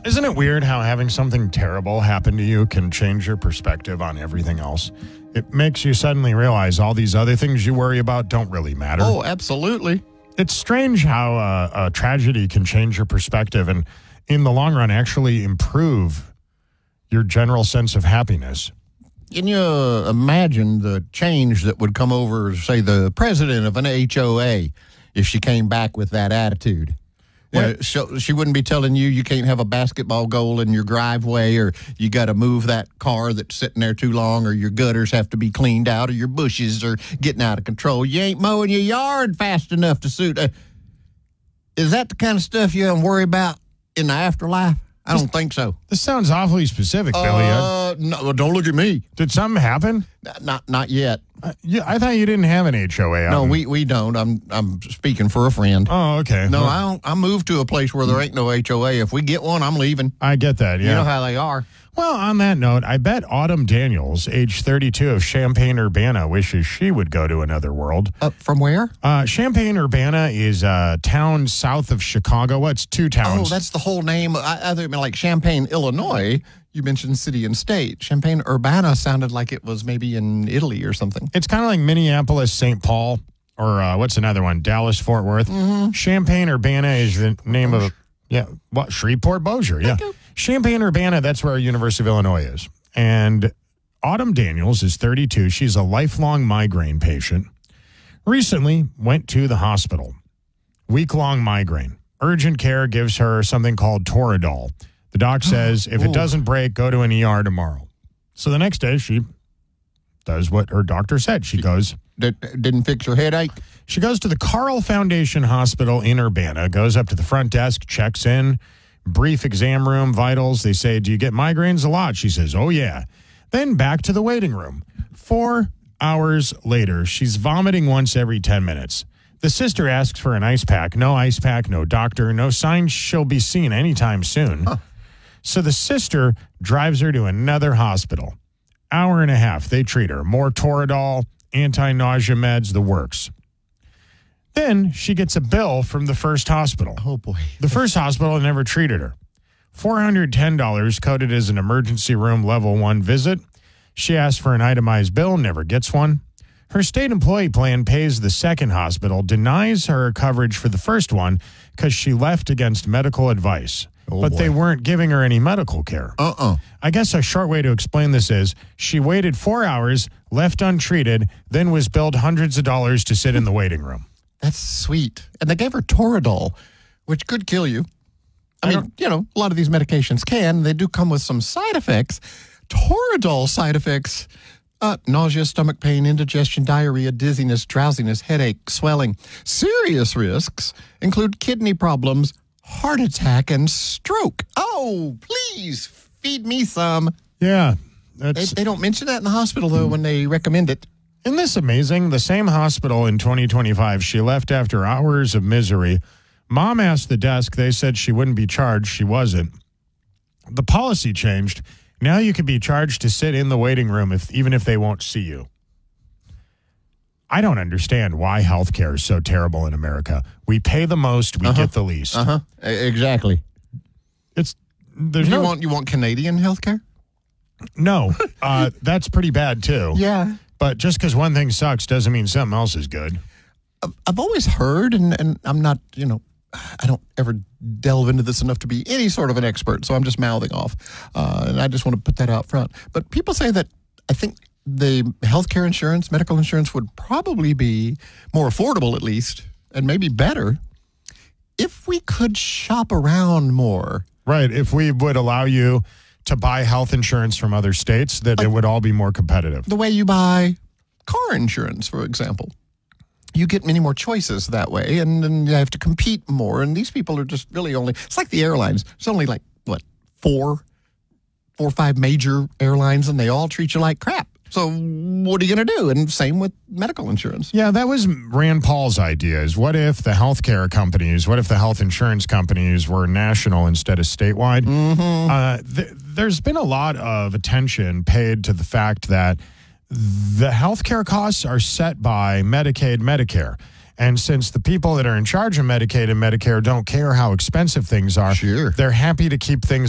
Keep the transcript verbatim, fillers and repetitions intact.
Isn't it weird how having something terrible happen to you can change your perspective on everything else? It makes you suddenly realize all these other things you worry about don't really matter. Oh, absolutely. It's strange how uh, a tragedy can change your perspective and, in the long run, actually improve your general sense of happiness. Can you imagine the change that would come over, say, the president of an H O A if she came back with that attitude? You know, so she wouldn't be telling you you can't have a basketball goal in your driveway, or you got to move that car that's sitting there too long, or your gutters have to be cleaned out, or your bushes are getting out of control. You ain't mowing your yard fast enough to suit. Uh, is that the kind of stuff you don't worry about in the afterlife? I don't think so. This sounds awfully specific, Billy. Uh, no, don't look at me. Did something happen? Not, not yet. Uh, yeah, I thought you didn't have an H O A. No, we, we don't. I'm I'm speaking for a friend. Oh, okay. No, well, I don't. I moved to a place where there ain't no H O A. If we get one, I'm leaving. I get that. Yeah. You know how they are. Well, on that note, I bet Autumn Daniels, age thirty-two, of Champaign-Urbana, wishes she would go to another world. Uh, from where? Uh, Champaign-Urbana is a town south of Chicago. Well, it's two towns. Oh, that's the whole name. I, I think like Champaign, Illinois. You mentioned city and state. Champaign-Urbana sounded like it was maybe in Italy or something. It's kind of like Minneapolis, Saint Paul, or uh, what's another one? Dallas, Fort Worth. Mm-hmm. Champaign-Urbana is the name of, yeah, what? Shreveport, Bossier, yeah. Champaign-Urbana, that's where University of Illinois is. And Autumn Daniels is thirty-two. She's a lifelong migraine patient. Recently went to the hospital. Week-long migraine. Urgent care gives her something called Toradol. The doc says, if it doesn't break, go to an E R tomorrow. So the next day, she does what her doctor said. She goes... That didn't fix her headache? She goes to the Carl Foundation Hospital in Urbana, goes up to the front desk, checks in, brief exam room, vitals. They say, do you get migraines a lot? She says, oh, yeah. Then back to the waiting room. Four hours later, she's vomiting once every ten minutes. The sister asks for an ice pack. No ice pack, no doctor, no sign she'll be seen anytime soon. Huh. So the sister drives her to another hospital. Hour and a half, they treat her. More Toradol, anti-nausea meds, the works. Then she gets a bill from the first hospital. Oh, boy. The first hospital never treated her. four hundred ten dollars coded as an emergency room level one visit. She asks for an itemized bill, never gets one. Her state employee plan pays the second hospital, denies her coverage for the first one because she left against medical advice. Oh, but boy. They weren't giving her any medical care. Uh-uh. I guess a short way to explain this is she waited four hours, left untreated, then was billed hundreds of dollars to sit in the waiting room. That's sweet. And they gave her Toradol, which could kill you. I, I mean, you know, a lot of these medications can. They do come with some side effects. Toradol side effects, uh, nausea, stomach pain, indigestion, diarrhea, dizziness, drowsiness, headache, swelling. Serious risks include kidney problems, heart attack, and stroke. Oh, please feed me some. Yeah. They, they don't mention that in the hospital, though, when they recommend it. Isn't this amazing? The same hospital in twenty twenty-five, she left after hours of misery. Mom asked the desk. They said she wouldn't be charged. She wasn't. The policy changed. Now you can be charged to sit in the waiting room if even if they won't see you. I don't understand why healthcare is so terrible in America. We pay the most, we uh-huh. get the least. Uh-huh. Exactly. It's there's you no want you want Canadian healthcare? No. Uh, that's pretty bad too. Yeah. But just because one thing sucks doesn't mean something else is good. I've always heard, and, and I'm not, you know, I don't ever delve into this enough to be any sort of an expert, so I'm just mouthing off. Uh, and I just want to put that out front. But people say that I think the healthcare insurance, medical insurance would probably be more affordable at least, and maybe better, if we could shop around more. Right. If we would allow you to buy health insurance from other states, that like, it would all be more competitive. The way you buy car insurance, for example. You get many more choices that way, and then you have to compete more. And these people are just really only, it's like the airlines. It's only like, what, four, four or five major airlines, and they all treat you like crap. So what are you going to do? And same with medical insurance. Yeah, that was Rand Paul's idea, is what if the healthcare companies, what if the health insurance companies were national instead of statewide? Mm-hmm. Uh, th- there's been a lot of attention paid to the fact that the healthcare costs are set by Medicaid, Medicare. And since the people that are in charge of Medicaid and Medicare don't care how expensive things are, sure. they're happy to keep things